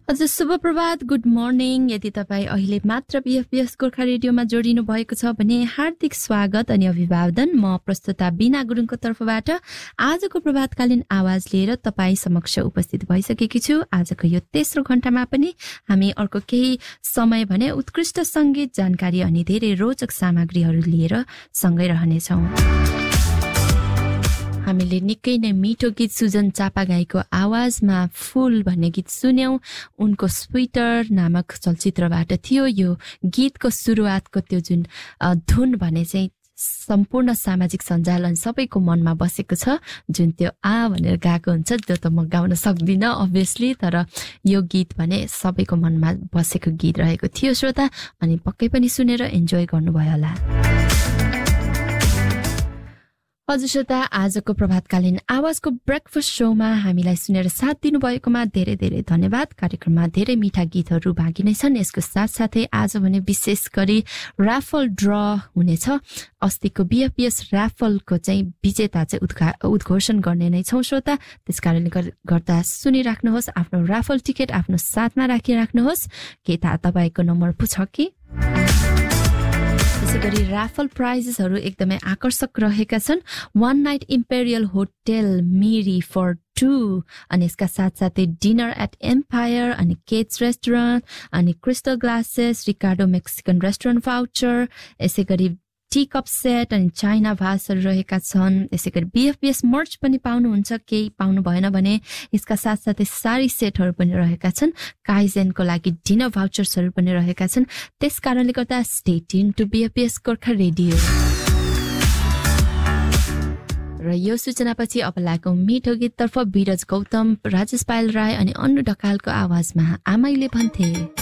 हजुर शुभ प्रभात good morning यदि तपाईँ अहिले मात्र बीएफबीएस गोर्खा रेडियोमा जोडिनु भएको छ भने हार्दिक स्वागत अनि अभिवादन म प्रस्तुता बिना गुरुङको तर्फबाट आजको प्रभातकालीन आवाज लिएर तपाईँ समक्ष उपस्थित भइसकेकी छु। आजको यो तेस्रो घण्टामा पनि हामी अर्को केही समय भने उत्कृष्ट संगीत जानकारी अनि धेरै रोचक सामग्रीहरू लिएर सँगै रहनेछौँ। हामीले निकै नै मिठो गीत सुजन चापागाईको आवाजमा फूल भन्ने गीत सुन्यौं। उनको स्वीटर नामक चलचित्रबाट थियो यो गीतको सुरुवातको त्यो जुन धुन भने चाहिँ सम्पूर्ण सामाजिक सञ्जाल सबैको मनमा बसेको छ। जुन त्यो भनेर गाएको हुन्छ त्यो त म गाउन सक्दिनँ अभियसली, तर यो गीत भने सबैको मनमा बसेको गीत रहेको थियो श्रोता। अनि पक्कै पनि सुनेर इन्जोय गर्नुभयो होला। हजुर श्रोता, आजको प्रभातकालीन आवाजको ब्रेकफास्ट शोमा हामीलाई सुनेर साथ दिनुभएकोमा धेरै धेरै धन्यवाद। कार्यक्रममा धेरै मिठा गीतहरू बाँकी नै छन्। यसको साथसाथै आज भने विशेष गरी र्याफल ड्र हुनेछ। अस्तिको बीएफबीएस र्याफलको चाहिँ विजेता चाहिँ उद्घोषण गर्ने नै छौँ श्रोता। त्यसकारणले गर्दा सुनिराख्नुहोस्, आफ्नो र्याफल टिकट आफ्नो साथमा राखिराख्नुहोस्। के थाहा तपाईँको नम्बर पो छ कि? त्यसै गरी र्याफल प्राइजेसहरू एकदमै आकर्षक रहेका छन्। 1 night imperial hotel Miri for 2 अनि यसका साथसाथै डिनर एट एम्पायर अनि केट्स रेस्टुरेन्ट अनि क्रिस्टल ग्लासेस रिकार्डो मेक्सिकन रेस्टुरेन्ट भाउचर, यसै गरी टी कप सेट अनि चाइना भासहरू रहेका छन्। यसै गरी बीएफबीएस मर्च पनि पाउनुहुन्छ। केही पाउनु भएन भने यसका साथसाथै सारी सेटहरू पनि रहेका छन्। काइजेनको लागि डिनर भाउचर्सहरू पनि रहेका छन्। त्यस कारणले गर्दा stay tune to बीएफबीएस Gorkha radio. र यो सूचनापछि अब लागौं मिठो गीततर्फ। विरज गौतम, राजेश पायल राय अनि अन्नु ढकालको आवाजमा आमाइले भन्थे।